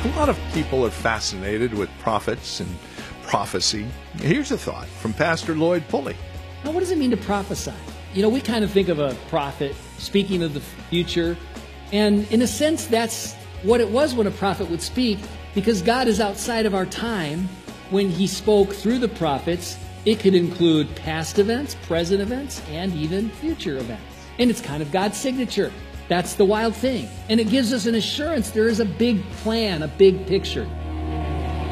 A lot of people are fascinated with prophets and prophecy. Here's a thought from Pastor Lloyd Pulley. Now, what does it mean to prophesy? We kind of think of a prophet speaking of the future, and in a sense, that's what it was when a prophet would speak, because God is outside of our time. When he spoke through the prophets, it could include past events, present events, and even future events. And it's kind of God's signature. That's the wild thing. And it gives us an assurance there is a big plan, a big picture.